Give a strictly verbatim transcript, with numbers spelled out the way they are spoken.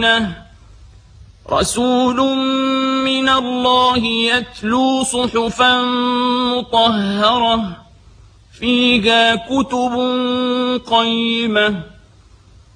سكينة رسول من الله يتلو صحفا مطهرة فيها كتب قيمة